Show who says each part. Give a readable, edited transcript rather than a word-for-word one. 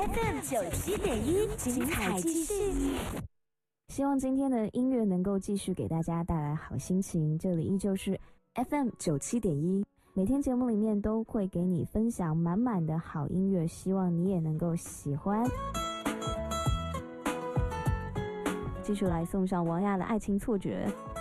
Speaker 1: FM97.1，精彩继续。
Speaker 2: 希望今天的音乐能够继续给大家带来好心情。这里依旧是 FM97.1，每天节目里面都会给你分享满满的好音乐，希望你也能够喜欢。继续来送上王亚的《爱情错觉》。